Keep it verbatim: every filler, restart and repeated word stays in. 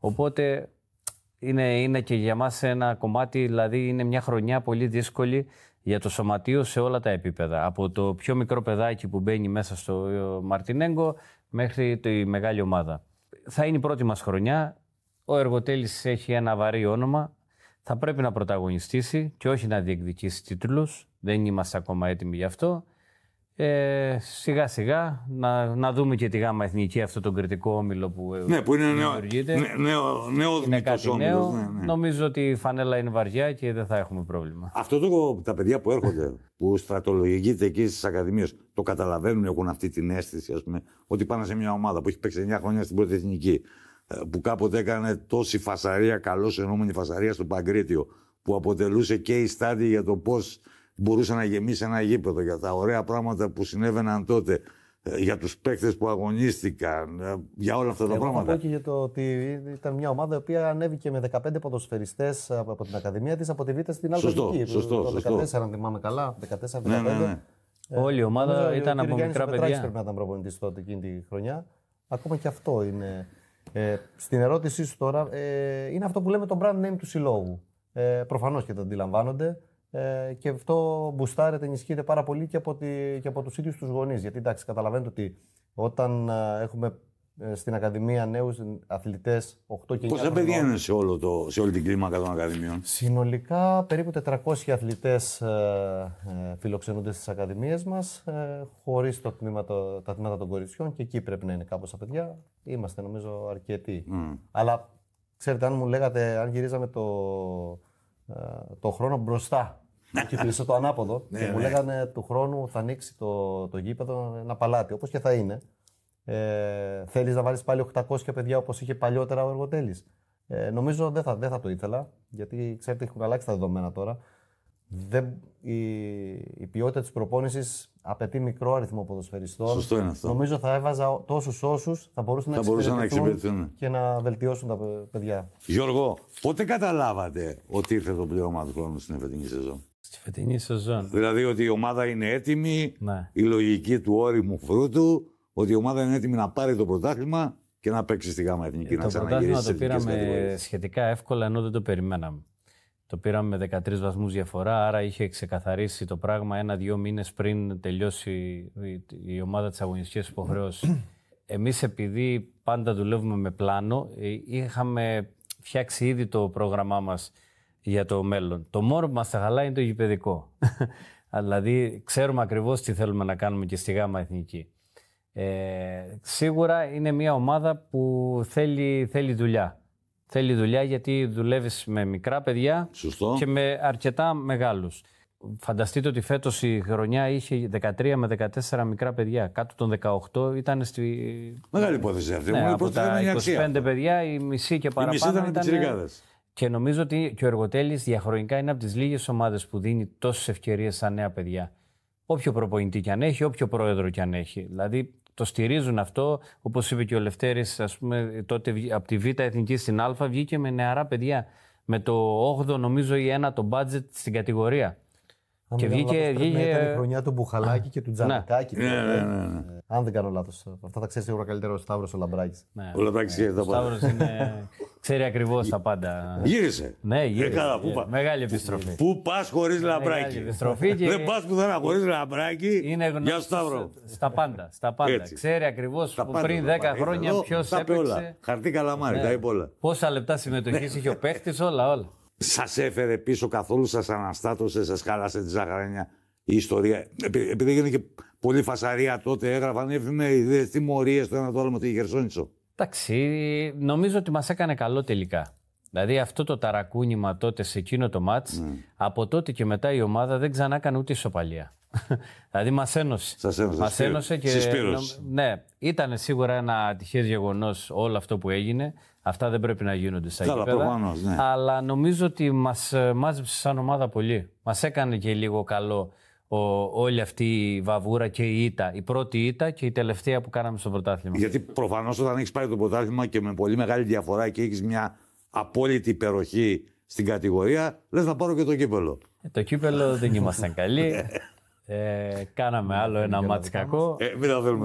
Οπότε είναι, είναι και για μας ένα κομμάτι, δηλαδή είναι μια χρονιά πολύ δύσκολη για το σωματείο σε όλα τα επίπεδα. Από το πιο μικρό παιδάκι που μπαίνει μέσα στο Μαρτινέγκο μέχρι τη μεγάλη ομάδα. Θα είναι η πρώτη μας χρονιά. Ο Εργοτέλης έχει ένα βαρύ όνομα. Θα πρέπει να πρωταγωνιστήσει και όχι να διεκδικήσει τίτλους. Δεν είμαστε ακόμα έτοιμοι γι' αυτό. Ε, σιγά σιγά να, να δούμε και τη ΓΑΜΑ Εθνική, αυτό τον κριτικό όμιλο που, ναι, που είναι δημιουργείται. νέο, νέο, νέο είναι κάτι όμιλος, νέο. Ναι, ναι. Νομίζω ότι η φανέλα είναι βαριά και δεν θα έχουμε πρόβλημα. Αυτό το, τα παιδιά που έρχονται, που στρατολογείται εκεί στις ακαδημίες, το καταλαβαίνουν, έχουν αυτή την αίσθηση, ας πούμε, ότι πάνε σε μια ομάδα που έχει παίξει εννιά χρόνια στην πρώτη εθνική, που κάποτε έκανε τόση φασαρία, καλώς εννοούμενη φασαρία στο Παγκρίτιο, που αποτελούσε και η στάδια για το πώς μπορούσε να γεμίσει ένα γήπεδο, για τα ωραία πράγματα που συνέβαιναν τότε, για τους παίκτες που αγωνίστηκαν, για όλα αυτά τα Εγώ πράγματα. Θα πω και για το ότι ήταν μια ομάδα η οποία ανέβηκε με δεκαπέντε ποδοσφαιριστές από την Ακαδημία της από τη Β' στην Αλφα Εθνική. Σωστό, το σωστό. δεκατέσσερα, αν θυμάμαι καλά. δεκατέσσερα δεκαπέντε. Ναι, ναι, ναι. Όλη η ομάδα νομίζω, ήταν ο από Γιάννης μικρά παιδιά. Πρέπει να ήταν προπονητής τότε εκείνη τη χρονιά. Ακόμα και αυτό είναι. Ε, στην ερώτησή σου τώρα, ε, είναι αυτό που λέμε το brand name του συλλόγου. Ε, προφανώς και το αντιλαμβάνονται. Ε, και αυτό μπουστάρεται, ενισχύεται πάρα πολύ και από, τη, και από τους ίδιους τους γονείς. Γιατί εντάξει, καταλαβαίνετε ότι όταν α, έχουμε ε, στην Ακαδημία νέους αθλητές οκτώ και εννιά Πόσα παιδιά είναι σε, όλο το, σε όλη την κλίμακα των Ακαδημιών? Συνολικά περίπου τετρακόσιοι αθλητές ε, ε, φιλοξενούνται στις Ακαδημίες μας, ε, χωρίς το τμήμα, το, τα τμήματα των κοριτσιών, και εκεί πρέπει να είναι κάπως τα παιδιά. Είμαστε νομίζω αρκετοί. Mm. Αλλά ξέρετε, αν μου λέγατε, αν γυρίζαμε το, ε, το χρόνο μπροστά, και κλείσω το ανάποδο, και μου λέγανε του χρόνου θα ανοίξει το, το γήπεδο ένα παλάτι, όπως και θα είναι. Ε, θέλεις να βάλεις πάλι οκτακόσια παιδιά όπως είχε παλιότερα ο Εργοτέλης? Ε, νομίζω δεν θα, δεν θα το ήθελα, γιατί ξέρετε έχουν αλλάξει τα δεδομένα τώρα. Δεν, η, η ποιότητα της προπόνησης απαιτεί μικρό αριθμό ποδοσφαιριστών. Σωστό είναι αυτό. Νομίζω θα έβαζα τόσους όσους θα μπορούσαν, θα μπορούσαν να εξυπηρετηθούν και να βελτιώσουν τα παιδιά. Γιώργο, πότε καταλάβατε ότι ήρθε το πλήρωμα του χρόνου στην φετινή σεζόν? Στη φετινή σεζόν. Δηλαδή ότι η ομάδα είναι έτοιμη, ναι. η λογική του όριμου φρούτου, ότι η ομάδα είναι έτοιμη να πάρει το πρωτάθλημα και να παίξει στη ΓΑΜΑ Εθνική. Ε, να το πρωτάθλημα το πήραμε κατηγορίες. σχετικά εύκολα, ενώ δεν το περιμέναμε. Το πήραμε με δεκατρείς βαθμούς διαφορά, άρα είχε ξεκαθαρίσει το πράγμα ένα-δύο μήνες πριν τελειώσει η ομάδα της αγωνιστικής υποχρεώσης. Εμείς, επειδή πάντα δουλεύουμε με πλάνο, είχαμε φτιάξει ήδη το πρόγραμμά μας για το μέλλον. Το μόνο που μας τα χαλάει είναι το γηπεδικό. Δηλαδή, ξέρουμε ακριβώς τι θέλουμε να κάνουμε και στη ΓΑΜΑ Εθνική. Ε, σίγουρα είναι μια ομάδα που θέλει, θέλει δουλειά. Θέλει δουλειά γιατί δουλεύεις με μικρά παιδιά. Σωστό. Και με αρκετά μεγάλους. Φανταστείτε ότι φέτος η χρονιά είχε δεκατρία με δεκατέσσερα μικρά παιδιά. Κάτω των δεκαοκτώ ήταν στη... Μεγάλη υπόθεση αυτή. Ναι, Μου από τα είκοσι πέντε αξία. παιδιά, η μισή και παραπάνω η μισή ήταν πιτσιρικάδες. Και νομίζω ότι και ο Εργοτέλης διαχρονικά είναι από τις λίγες ομάδες που δίνει τόσες ευκαιρίες στα νέα παιδιά. Όποιο προπονητή κι αν έχει, όποιο πρόεδρο κι αν έχει. Δηλαδή το στηρίζουν αυτό, όπως είπε και ο Λευτέρης, ας πούμε, τότε από τη Β' Εθνική στην Α βγήκε με νεαρά παιδιά. Με το όγδοο νομίζω ή ένα το budget στην κατηγορία. Αν και βγήκε. βγήκε... Ήταν η χρονιά του Μπουχαλάκη και του Τζανικάκη. Ναι, ναι, ναι, ναι. Αν δεν κάνω λάθος. Αυτά τα ξέρει σίγουρα καλύτερα ο Σταύρος ο Λαμπράκης. Ναι. Ο Λαμπράκης ξέρει τα πάντα. Ο Σταύρος είναι... ξέρει ακριβώς τα πάντα. Γύρισε. Ναι, γύρισε. Έκανα, πού πα... Μεγάλη επιστροφή. Πού πας χωρίς Λαμπράκη? Επιστροφή και... Δεν πας πουθενά χωρίς Λαμπράκη. Είναι γνωστό στα πάντα. Στα πάντα. Έτσι. Ξέρει ακριβώς Στα που πάντα, πριν δέκα χρόνια ποιος έπαιξε. Χαρτί καλαμάρι, Ναι. τα είπε όλα. Πόσα λεπτά συμμετοχής είχε ο παίχτης, όλα, όλα. Σας έφερε πίσω καθόλου, σας αναστάτωσε, σας χάλασε τη ζαχαρένια η ιστορία? Επειδή έγινε και πολύ φασαρία τότε, έγραφαν εφημερίδες, τιμωρίες, το ένα το άλλο με τη Χερσόνησο. Εντάξει, νομίζω ότι μας έκανε καλό τελικά. Δηλαδή αυτό το ταρακούνημα τότε σε εκείνο το μάτς, mm. από τότε και μετά η ομάδα δεν ξανά έκανε ούτε ισοπαλία. Δηλαδή μας ένωσε. Σας ένωσε. Μας ένωσε και ναι, ήταν σίγουρα ένα ατυχές γεγονός όλο αυτό που έγινε. Αυτά δεν πρέπει να γίνονται στα γήπεδα. Ναι. Αλλά νομίζω ότι μας μάζεψε σαν ομάδα πολύ. Μας έκανε και λίγο καλό ο, όλη αυτή η βαβούρα και η ήττα. Η πρώτη ήττα και η τελευταία που κάναμε στο πρωτάθλημα. Γιατί προφανώς όταν έχεις πάρει το πρωτάθλημα και με πολύ μεγάλη διαφορά και έχεις μια απόλυτη υπεροχή στην κατηγορία, λες να πάρω και το κύπελο. Ε, το κύπελο δεν ήμασταν καλοί. ε, κάναμε άλλο ένα μάτς κακό. Ε, μην τα θέλουμε.